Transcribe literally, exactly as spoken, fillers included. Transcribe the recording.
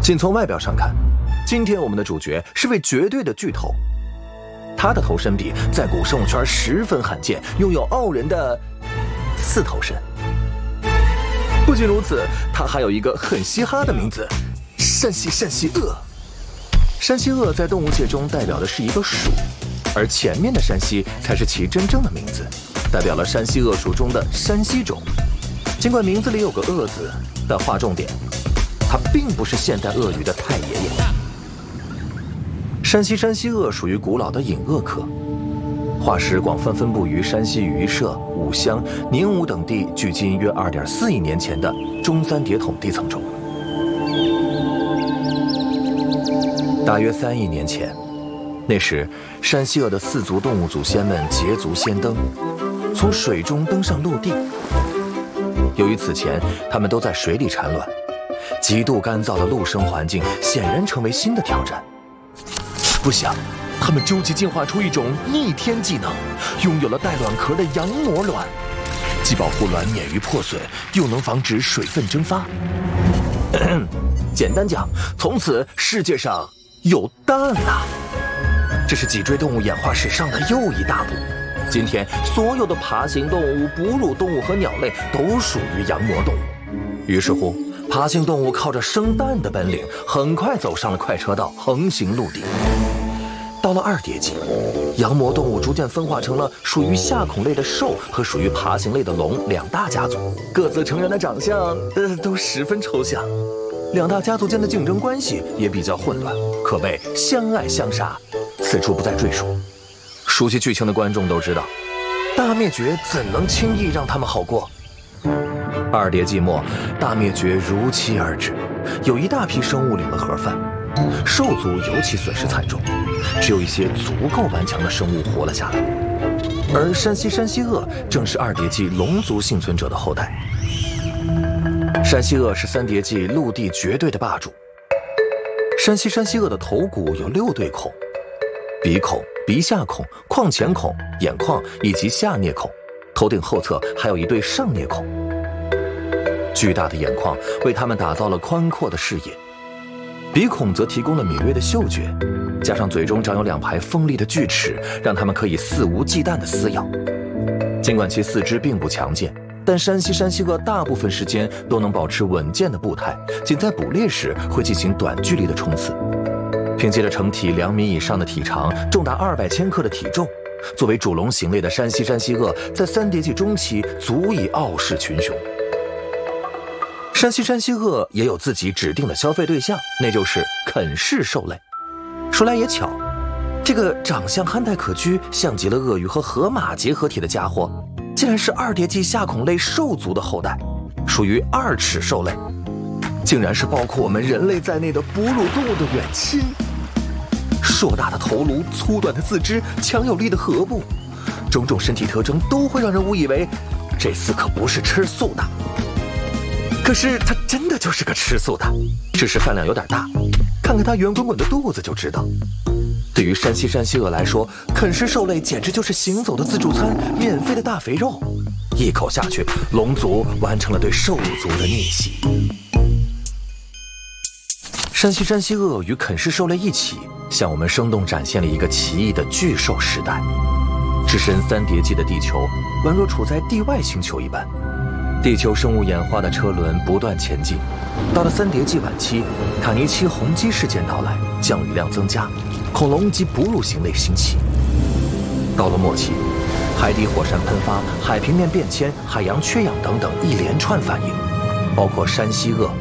仅从外表上看，今天我们的主角是位绝对的巨头。他的头身比在古生物圈十分罕见，拥有傲人的四头身。不仅如此，他还有一个很嘻哈的名字——山西山西鳄。山西鳄在动物界中代表的是一个属，而前面的山西才是其真正的名字，代表了山西鳄属中的山西种。尽管名字里有个鳄字，但划重点，它并不是现代鳄鱼的太爷爷。山西山西鳄属于古老的隐鳄科，化石广泛分布于山西盂社、武乡、宁武等地，距今约 二点四亿年前的中三叠桶地层中。大约三亿年前，那时山西鳄的四足动物祖先们捷足先登，从水中登上陆地。由于此前它们都在水里产卵，极度干燥的陆生环境显然成为新的挑战。不想，它们究极进化出一种逆天技能，拥有了带卵壳的羊膜卵，既保护卵免于破损，又能防止水分蒸发。简单讲，从此世界上有蛋了。这是脊椎动物演化史上的又一大步。今天，所有的爬行动物、哺乳动物和鸟类都属于羊膜动物。于是乎，爬行动物靠着生蛋的本领，很快走上了快车道，横行陆地。到了二叠纪，羊膜动物逐渐分化成了属于夏孔类的兽和属于爬行类的龙两大家族，各自成员的长相呃都十分抽象，两大家族间的竞争关系也比较混乱，可谓相爱相杀，此处不再赘述。熟悉剧情的观众都知道，大灭绝怎能轻易让他们好过？二叠纪末，大灭绝如期而至，有一大批生物领了盒饭，兽族尤其损失惨重，只有一些足够顽强的生物活了下来。而山西山西鳄正是二叠纪龙族幸存者的后代。山西鳄是三叠纪陆地绝对的霸主。山西山西鳄的头骨有六对孔，鼻孔、鼻下孔、眶前孔、眼眶以及下颞孔，头顶后侧还有一对上颞孔。巨大的眼眶为它们打造了宽阔的视野，鼻孔则提供了敏锐的嗅觉，加上嘴中长有两排锋利的锯齿，让它们可以肆无忌惮地撕咬。尽管其四肢并不强健，但山西山西鳄大部分时间都能保持稳健的步态，仅在捕猎时会进行短距离的冲刺。凭借着成体两米以上的体长，重达二百千克的体重，作为主龙型类的山西山西鳄在三叠纪中期足以傲视群雄。山西山西鳄也有自己指定的消费对象，那就是啃噬兽类。说来也巧，这个长相憨态可掬、像极了鳄鱼和河马结合体的家伙，竟然是二叠纪夏孔类兽族的后代，属于二齿兽类，竟然是包括我们人类在内的哺乳动物的远亲。硕大的头颅、粗短的四肢、强有力的颌部，种种身体特征都会让人误以为这厮可不是吃素的。可是它真的就是个吃素的，只是饭量有点大，看看它圆滚滚的肚子就知道。对于山西山西鳄来说，啃食兽类简直就是行走的自助餐，免费的大肥肉。一口下去，龙族完成了对兽族的逆袭。山西山西鳄与啃食兽类一起，向我们生动展现了一个奇异的巨兽时代。置身三叠纪的地球，宛若处在地外星球一般。地球生物演化的车轮不断前进，到了三叠纪晚期，塔尼奇洪积事件到来，降雨量增加，恐龙及哺乳型类兴起。到了末期，海底火山喷发、海平面变迁、海洋缺氧等等一连串反应，包括山西鳄、